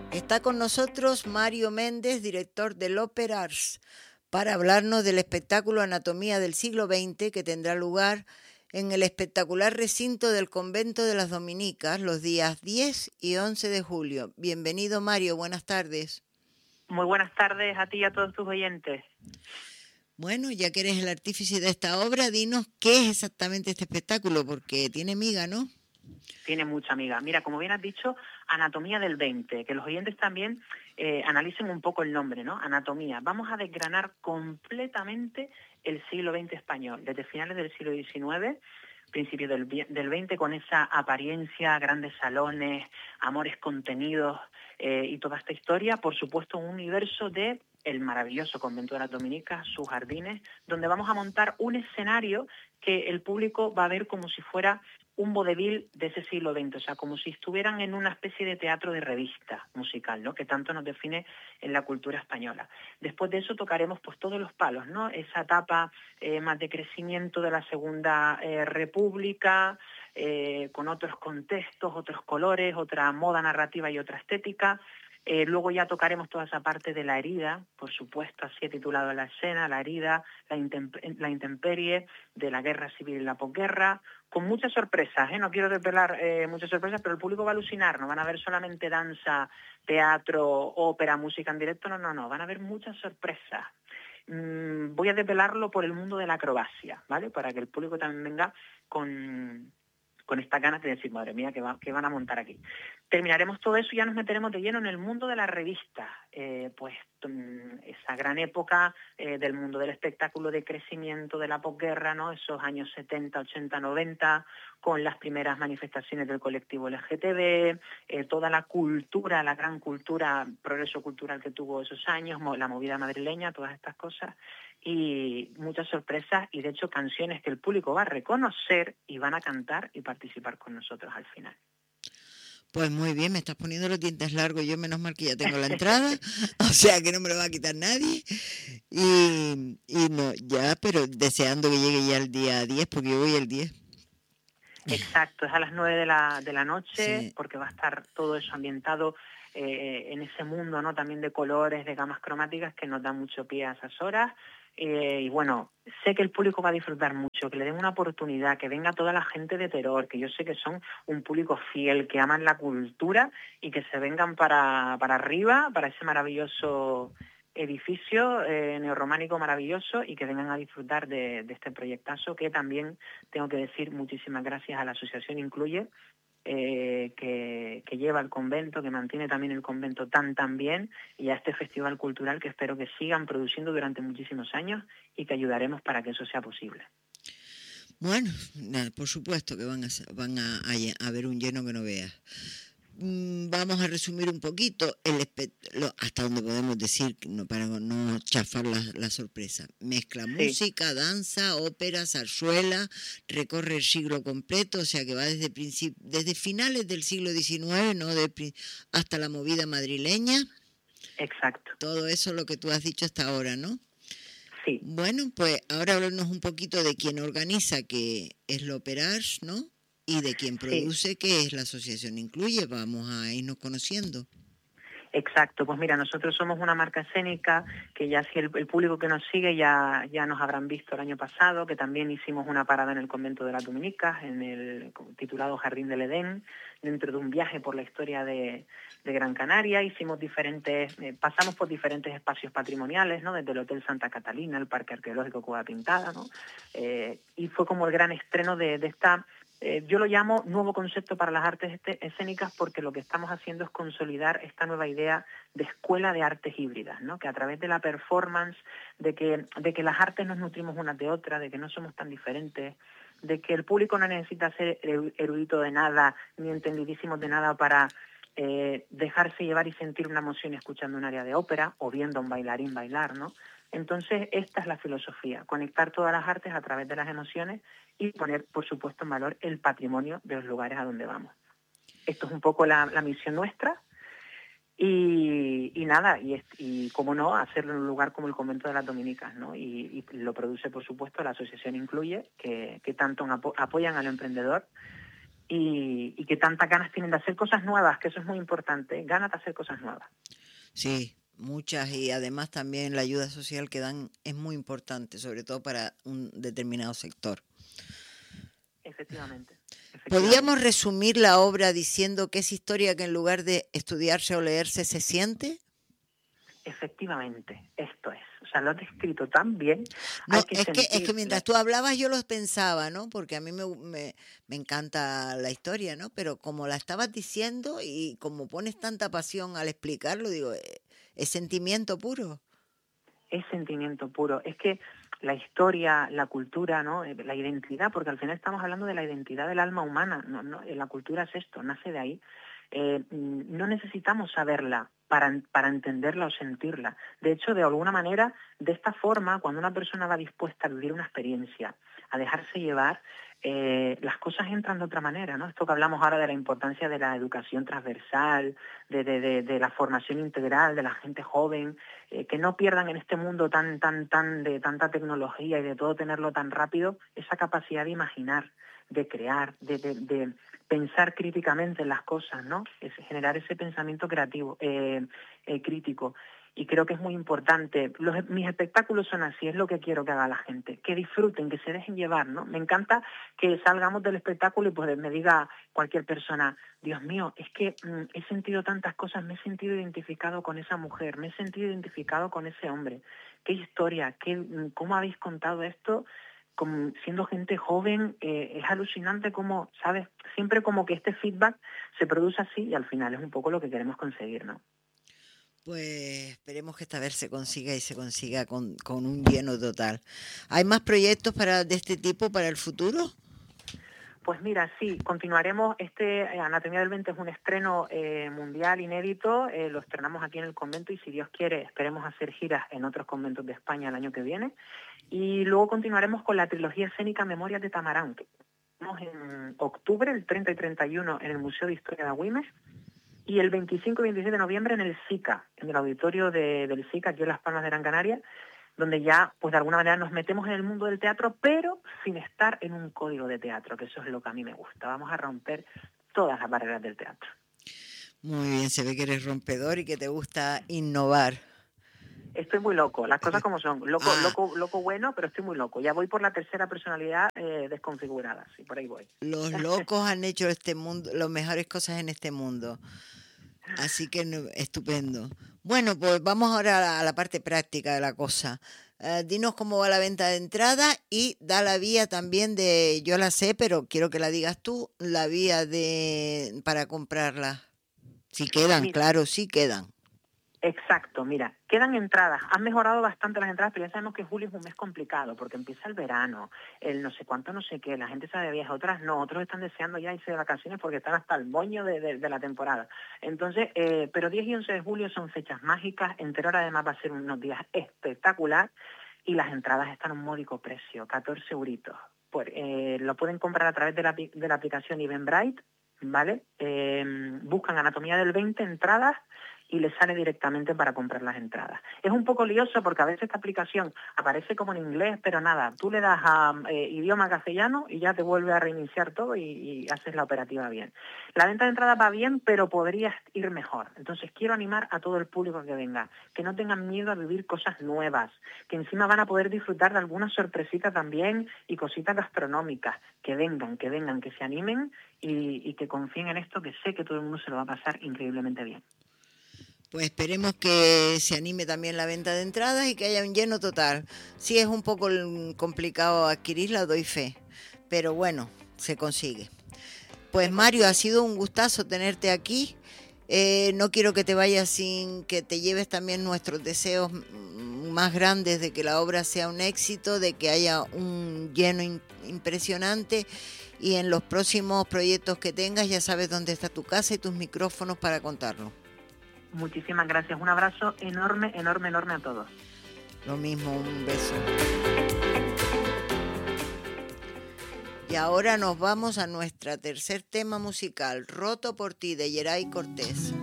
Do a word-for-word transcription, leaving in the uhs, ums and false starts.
Está con nosotros Mario Méndez, director del Opera Ars, para hablarnos del espectáculo Anatomía del siglo veinte que tendrá lugar en el espectacular recinto del Convento de las Dominicas los días diez y once de julio. Bienvenido, Mario, buenas tardes. Muy buenas tardes a ti y a todos tus oyentes. Bueno, ya que eres el artífice de esta obra, dinos qué es exactamente este espectáculo, porque tiene miga, ¿no? Tiene mucha amiga. Mira, como bien has dicho, Anatomía del veinte, que los oyentes también eh, analicen un poco el nombre, ¿no? Anatomía. Vamos a desgranar completamente el siglo veinte español, desde finales del siglo diecinueve, principios del, del veinte, con esa apariencia, grandes salones, amores contenidos eh, y toda esta historia, por supuesto, un universo de el maravilloso convento de las Dominicas, sus jardines, donde vamos a montar un escenario que el público va a ver como si fuera un vodevil de ese siglo veinte, o sea, como si estuvieran en una especie de teatro de revista musical, ¿no?, que tanto nos define en la cultura española. Después de eso tocaremos pues todos los palos, ¿no?, esa etapa eh, más de crecimiento de la Segunda eh, República, eh, con otros contextos, otros colores, otra moda narrativa y otra estética. Eh, luego ya tocaremos toda esa parte de la herida, por supuesto, así he titulado la escena, la herida, la, intemp- la intemperie de la guerra civil y la posguerra, con muchas sorpresas, ¿eh? No quiero desvelar eh, muchas sorpresas, pero el público va a alucinar, no van a ver solamente danza, teatro, ópera, música en directo, no, no, no, van a ver muchas sorpresas. Mm, voy a desvelarlo por el mundo de la acrobacia, ¿vale?, para que el público también venga con... con estas ganas de decir, madre mía, ¿qué, va, qué van a montar aquí? Terminaremos todo eso y ya nos meteremos de lleno en el mundo de la revista, eh, pues esa gran época eh, del mundo del espectáculo de crecimiento de la posguerra, ¿no?, esos años setenta, ochenta, noventa, con las primeras manifestaciones del colectivo L G T B, eh, toda la cultura, la gran cultura, progreso cultural que tuvo esos años, la movida madrileña, todas estas cosas, y muchas sorpresas y de hecho canciones que el público va a reconocer y van a cantar y participar con nosotros al final. Pues muy bien, me estás poniendo los dientes largos, yo menos mal que ya tengo la entrada, o sea que no me lo va a quitar nadie, y, y no, ya, pero deseando que llegue ya el día diez, porque yo voy el diez. Exacto, es a las nueve de la, de la noche, Sí. porque va a estar todo eso ambientado eh, en ese mundo, ¿no?, también de colores, de gamas cromáticas que nos da mucho pie a esas horas. Eh, y bueno, sé que el público va a disfrutar mucho, que le den una oportunidad, que venga toda la gente de Teror, que yo sé que son un público fiel, que aman la cultura y que se vengan para, para arriba, para ese maravilloso edificio eh, neorrománico maravilloso y que vengan a disfrutar de, de este proyectazo, que también tengo que decir muchísimas gracias a la Asociación Incluye, eh, que, que lleva el convento, que mantiene también el convento tan tan bien, y a este festival cultural que espero que sigan produciendo durante muchísimos años y que ayudaremos para que eso sea posible. Bueno, nada, por supuesto que van a van a, a, a ver un lleno que no veas. Vamos a resumir un poquito el lo, hasta donde podemos decir, no, para no chafar la, la sorpresa. Mezcla Sí. música, danza, ópera, zarzuela, recorre el siglo completo, o sea que va desde princip- desde finales del siglo diecinueve, ¿no?, de, hasta la movida madrileña. Exacto. Todo eso lo que tú has dicho hasta ahora, ¿no? Sí. Bueno, pues ahora háblanos un poquito de quién organiza, que es el Opera Ars, ¿no?, y de quien produce, sí, que es la Asociación Incluye. Vamos a irnos conociendo. Exacto, pues mira, nosotros somos una marca escénica que ya si el, el público que nos sigue ya, ya nos habrán visto el año pasado, que también hicimos una parada en el convento de las Dominicas, en el titulado Jardín del Edén, dentro de un viaje por la historia de, de Gran Canaria. Hicimos diferentes, eh, pasamos por diferentes espacios patrimoniales, ¿no?, desde el Hotel Santa Catalina, el Parque Arqueológico Cueva Pintada, ¿no?, eh, y fue como el gran estreno de, de esta... Eh, yo lo llamo nuevo concepto para las artes escénicas, porque lo que estamos haciendo es consolidar esta nueva idea de escuela de artes híbridas, ¿no?, que a través de la performance, de que, de que las artes nos nutrimos unas de otras, de que no somos tan diferentes, de que el público no necesita ser erudito de nada, ni entendidísimos de nada para eh, dejarse llevar y sentir una emoción escuchando un área de ópera o viendo a un bailarín bailar, ¿no? Entonces, esta es la filosofía, conectar todas las artes a través de las emociones y poner, por supuesto, en valor el patrimonio de los lugares a donde vamos. Esto es un poco la, la misión nuestra y, y nada, y, y cómo no, hacerlo en un lugar como el Convento de las Dominicas, ¿no? Y, y lo produce, por supuesto, la Asociación Incluye, que, que tanto apo apoyan al emprendedor y, y que tantas ganas tienen de hacer cosas nuevas, que eso es muy importante, ganas de hacer cosas nuevas. Sí, muchas, y además también la ayuda social que dan es muy importante, sobre todo para un determinado sector. Efectivamente. efectivamente. ¿Podríamos resumir la obra diciendo que es historia que en lugar de estudiarse o leerse se siente? Efectivamente, esto es. O sea, lo has descrito tan bien. No, Hay que es que, es que sentir mientras la- tú hablabas yo los pensaba, ¿no? Porque a mí me, me, me encanta la historia, ¿no? Pero como la estabas diciendo y como pones tanta pasión al explicarlo, digo, eh, es sentimiento puro. es sentimiento puro. Es que la historia, la cultura, ¿no? Eh, la identidad, porque al final estamos hablando de la identidad del alma humana. No, no, eh, la cultura es esto, nace de ahí. Eh, mm, no necesitamos saberla para, para entenderla o sentirla. De hecho, de alguna manera, de esta forma, cuando una persona va dispuesta a vivir una experiencia, a dejarse llevar, eh, las cosas entran de otra manera, ¿no? Esto que hablamos ahora de la importancia de la educación transversal, de, de, de, de la formación integral de la gente joven, eh, que no pierdan en este mundo tan, tan, tan de tanta tecnología y de todo tenerlo tan rápido, esa capacidad de imaginar, de crear, de, de, de pensar críticamente en las cosas, ¿no? Es generar ese pensamiento creativo, eh, eh, crítico. Y creo que es muy importante. Los, mis espectáculos son así, es lo que quiero que haga la gente, que disfruten, que se dejen llevar, ¿no? Me encanta que salgamos del espectáculo y pues me diga cualquier persona, Dios mío, es que mm, he sentido tantas cosas, me he sentido identificado con esa mujer, me he sentido identificado con ese hombre. ¿Qué historia? Qué, ¿Cómo habéis contado esto? Como siendo gente joven, eh, es alucinante como, ¿sabes? Siempre como que este feedback se produce así y al final es un poco lo que queremos conseguir, ¿no? Pues esperemos que esta vez se consiga y se consiga con, con un lleno total. ¿Hay más proyectos para de este tipo para el futuro? Pues mira, sí, continuaremos. Este eh, Anatomía del veinte es un estreno eh, mundial inédito, eh, lo estrenamos aquí en el convento y si Dios quiere esperemos hacer giras en otros conventos de España el año que viene. Y luego continuaremos con la trilogía escénica Memorias de Tamarán, que estamos en octubre, el treinta y treinta y uno en el Museo de Historia de Agüimes, y el veinticinco y veintiséis de noviembre en el SICA, en el auditorio de, del SICA, aquí en Las Palmas de Gran Canaria, donde ya, pues de alguna manera nos metemos en el mundo del teatro, pero sin estar en un código de teatro, que eso es lo que a mí me gusta. Vamos a romper todas las barreras del teatro. Muy bien, se ve que eres rompedor y que te gusta innovar. Estoy muy loco, las cosas como son. Loco, Ah, loco, loco bueno, pero estoy muy loco. Ya voy por la tercera personalidad eh, desconfigurada, sí, por ahí voy. los locos han hecho este mundo, las mejores cosas en este mundo. Así que no, estupendo. Bueno, pues vamos ahora a la, a la parte práctica de la cosa. Eh, dinos cómo va la venta de entrada y da la vía también de, yo la sé, pero quiero que la digas tú, la vía de para comprarla. Si quedan, Mira, claro, sí quedan. exacto, mira, quedan entradas, han mejorado bastante las entradas, pero ya sabemos que julio es un mes complicado porque empieza el verano, el no sé cuánto, no sé qué, la gente sabe de viaje, otras no, otros están deseando ya irse de vacaciones porque están hasta el moño de, de, de la temporada. Entonces, eh, pero diez y once de julio son fechas mágicas, Enteror además va a ser unos días espectacular y las entradas están a un módico precio, catorce euritos. Pues, eh, lo pueden comprar a través de la, de la aplicación Eventbrite, ¿vale? Eh, buscan Anatomía del veinte, entradas, y les sale directamente para comprar las entradas. Es un poco lioso porque a veces esta aplicación aparece como en inglés, pero nada, tú le das a eh, idioma castellano y ya te vuelve a reiniciar todo y, y haces la operativa bien. La venta de entradas va bien, pero podría ir mejor. Entonces quiero animar a todo el público que venga, que no tengan miedo a vivir cosas nuevas, que encima van a poder disfrutar de alguna sorpresita también y cositas gastronómicas. Que vengan, que vengan, que se animen y, y que confíen en esto, que sé que todo el mundo se lo va a pasar increíblemente bien. Pues esperemos que se anime también la venta de entradas y que haya un lleno total. Sí es un poco complicado adquirirla, doy fe, pero bueno, se consigue. Pues Mario, ha sido un gustazo tenerte aquí. Eh, no quiero que te vayas sin que te lleves también nuestros deseos más grandes de que la obra sea un éxito, de que haya un lleno in- impresionante y en los próximos proyectos que tengas ya sabes dónde está tu casa y tus micrófonos para contarlo. Muchísimas gracias. Un abrazo enorme, enorme, enorme a todos. Lo mismo, un beso. Y ahora nos vamos a nuestro tercer tema musical, Roto por ti, de Yeray Cortés.